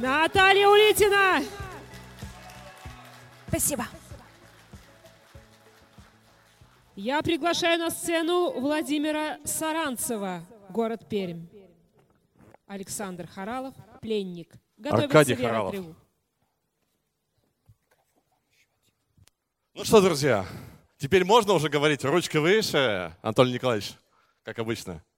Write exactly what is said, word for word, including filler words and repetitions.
Наталья Улитина. Спасибо. Я приглашаю на сцену Владимира Саранцева, город Пермь. Александр Хоралов, пленник. Аркадий Хоралов. Ну что, друзья, теперь можно уже говорить ручка выше, Анатолий Николаевич, как обычно.